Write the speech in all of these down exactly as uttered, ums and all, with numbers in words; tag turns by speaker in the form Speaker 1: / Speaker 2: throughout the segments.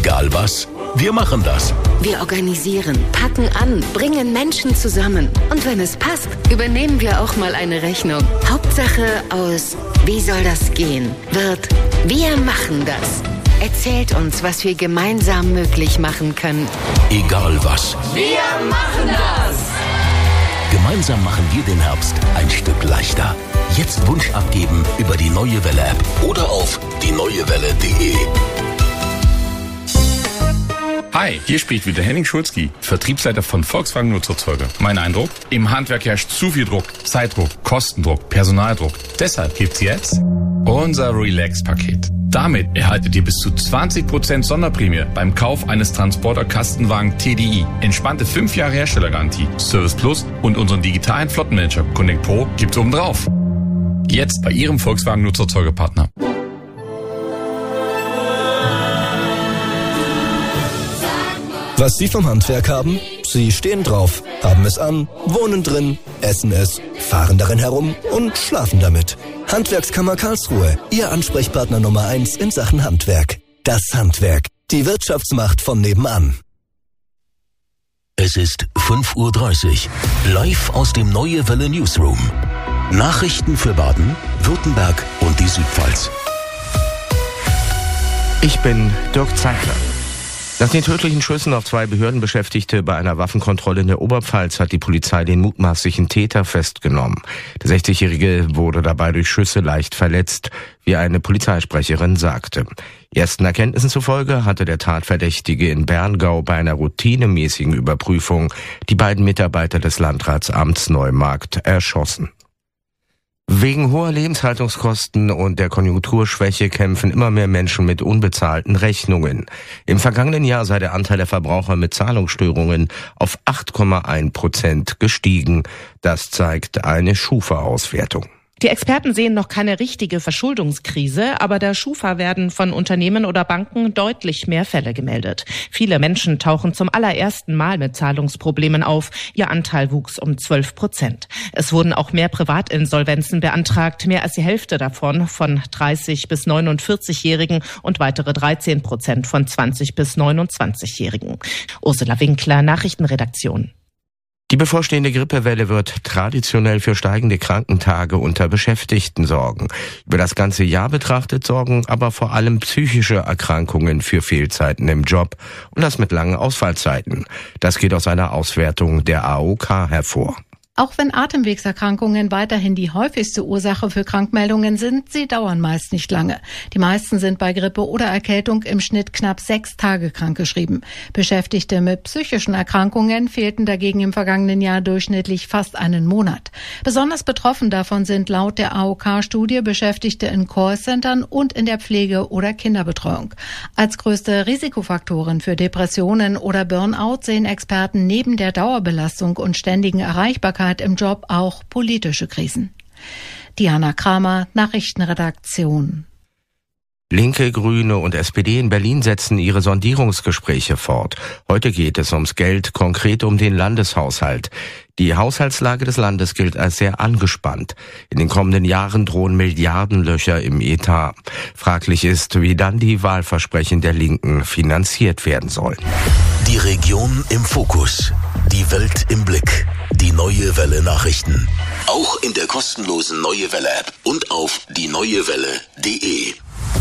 Speaker 1: Egal was, wir machen das.
Speaker 2: Wir organisieren, packen an, bringen Menschen zusammen. Und wenn es passt, übernehmen wir auch mal eine Rechnung. Hauptsache aus "Wie soll das gehen?" wird "Wir machen das". Erzählt uns, was wir gemeinsam möglich machen können.
Speaker 1: Egal was.
Speaker 2: Wir machen das!
Speaker 1: Gemeinsam machen wir den Herbst ein Stück leichter. Jetzt Wunsch abgeben über die Neue Welle App oder auf die neue welle punkt de.
Speaker 3: Hi, hier spricht wieder Henning Schulzki, Vertriebsleiter von Volkswagen Nutzfahrzeuge. Mein Eindruck? Im Handwerk herrscht zu viel Druck, Zeitdruck, Kostendruck, Personaldruck. Deshalb gibt's jetzt unser Relax-Paket. Damit erhaltet ihr bis zu zwanzig Prozent Sonderprämie beim Kauf eines Transporter-Kastenwagen T D I. Entspannte fünf Jahre Herstellergarantie, Service Plus und unseren digitalen Flottenmanager Connect Pro gibt's obendrauf. Jetzt bei Ihrem Volkswagen Nutzfahrzeuge-Partner.
Speaker 4: Was Sie vom Handwerk haben? Sie stehen drauf, haben es an, wohnen drin, essen es, fahren darin herum und schlafen damit. Handwerkskammer Karlsruhe, Ihr Ansprechpartner Nummer eins in Sachen Handwerk. Das Handwerk, die Wirtschaftsmacht von nebenan.
Speaker 1: Es ist fünf Uhr dreißig. Live aus dem Neue Welle Newsroom. Nachrichten für Baden, Württemberg und die Südpfalz.
Speaker 5: Ich bin Dirk Zeitler. Nach den tödlichen Schüssen auf zwei Behördenbeschäftigte bei einer Waffenkontrolle in der Oberpfalz hat die Polizei den mutmaßlichen Täter festgenommen. Der sechzigjährige wurde dabei durch Schüsse leicht verletzt, wie eine Polizeisprecherin sagte. Ersten Erkenntnissen zufolge hatte der Tatverdächtige in Berngau bei einer routinemäßigen Überprüfung die beiden Mitarbeiter des Landratsamts Neumarkt erschossen. Wegen hoher Lebenshaltungskosten und der Konjunkturschwäche kämpfen immer mehr Menschen mit unbezahlten Rechnungen. Im vergangenen Jahr sei der Anteil der Verbraucher mit Zahlungsstörungen auf acht Komma eins Prozent gestiegen. Das zeigt eine Schufa-Auswertung.
Speaker 6: Die Experten sehen noch keine richtige Verschuldungskrise, aber der Schufa werden von Unternehmen oder Banken deutlich mehr Fälle gemeldet. Viele Menschen tauchen zum allerersten Mal mit Zahlungsproblemen auf. Ihr Anteil wuchs um zwölf Prozent. Es wurden auch mehr Privatinsolvenzen beantragt, mehr als die Hälfte davon von dreißig- bis neunundvierzig-Jährigen und weitere dreizehn Prozent von zwanzig- bis neunundzwanzig-Jährigen. Ursula Winkler, Nachrichtenredaktion.
Speaker 5: Die bevorstehende Grippewelle wird traditionell für steigende Krankentage unter Beschäftigten sorgen. Über das ganze Jahr betrachtet sorgen aber vor allem psychische Erkrankungen für Fehlzeiten im Job und das mit langen Ausfallzeiten. Das geht aus einer Auswertung der A O K hervor.
Speaker 7: Auch wenn Atemwegserkrankungen weiterhin die häufigste Ursache für Krankmeldungen sind, sie dauern meist nicht lange. Die meisten sind bei Grippe oder Erkältung im Schnitt knapp sechs Tage krankgeschrieben. Beschäftigte mit psychischen Erkrankungen fehlten dagegen im vergangenen Jahr durchschnittlich fast einen Monat. Besonders betroffen davon sind laut der A O K-Studie Beschäftigte in Callcentern und in der Pflege- oder Kinderbetreuung. Als größte Risikofaktoren für Depressionen oder Burnout sehen Experten neben der Dauerbelastung und ständigen Erreichbarkeit im Job auch politische Krisen. Diana Kramer, Nachrichtenredaktion.
Speaker 5: Linke, Grüne und S P D in Berlin setzen ihre Sondierungsgespräche fort. Heute geht es ums Geld, konkret um den Landeshaushalt. Die Haushaltslage des Landes gilt als sehr angespannt. In den kommenden Jahren drohen Milliardenlöcher im Etat. Fraglich ist, wie dann die Wahlversprechen der Linken finanziert werden sollen.
Speaker 1: Die Region im Fokus. Die Welt im Blick. Die Neue Welle Nachrichten. Auch in der kostenlosen Neue Welle App und auf die neue welle punkt de.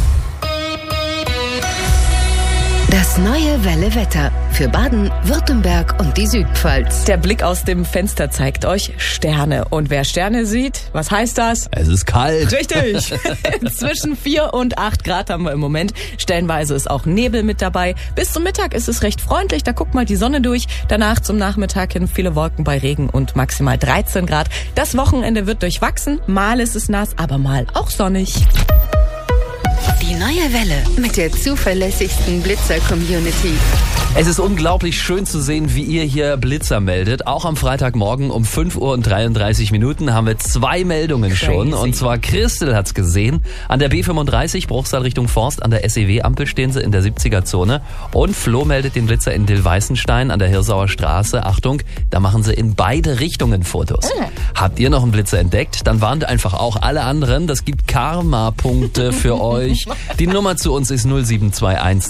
Speaker 2: Das Neue Welle Wetter für Baden, Württemberg und die Südpfalz.
Speaker 8: Der Blick aus dem Fenster zeigt euch Sterne. Und wer Sterne sieht, was heißt das?
Speaker 9: Es ist kalt.
Speaker 8: Richtig. Zwischen vier und acht Grad haben wir im Moment. Stellenweise ist auch Nebel mit dabei. Bis zum Mittag ist es recht freundlich. Da guckt mal die Sonne durch. Danach zum Nachmittag hin viele Wolken bei Regen und maximal dreizehn Grad. Das Wochenende wird durchwachsen. Mal ist es nass, aber mal auch sonnig.
Speaker 2: Die Neue Welle mit der zuverlässigsten Blitzer-Community.
Speaker 9: Es ist unglaublich schön zu sehen, wie ihr hier Blitzer meldet. Auch am Freitagmorgen um fünf Uhr und dreiunddreißig Minuten haben wir zwei Meldungen
Speaker 8: Crazy.
Speaker 9: schon. Und zwar Christel hat's gesehen. An der B fünfunddreißig, Bruchsal Richtung Forst, an der S E W-Ampel stehen sie in der siebziger-Zone. Und Flo meldet den Blitzer in Dillweißenstein an der Hirsauer Straße. Achtung, da machen sie in beide Richtungen Fotos. Mhm. Habt ihr noch einen Blitzer entdeckt? Dann warnt einfach auch alle anderen. Das gibt Karma-Punkte für euch. Die Nummer zu uns ist null sieben zwei eins